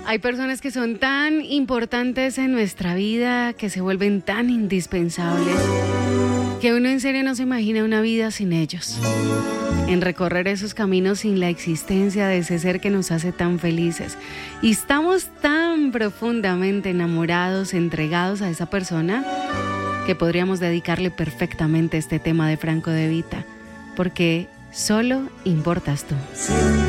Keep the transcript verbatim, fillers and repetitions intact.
Hay personas que son tan importantes en nuestra vida, que se vuelven tan indispensables, que uno en serio no se imagina una vida sin ellos. En recorrer esos caminos sin la existencia de ese ser que nos hace tan felices. Y estamos tan profundamente enamorados, entregados a esa persona, que podríamos dedicarle perfectamente este tema de Franco De Vita, porque solo importas tú.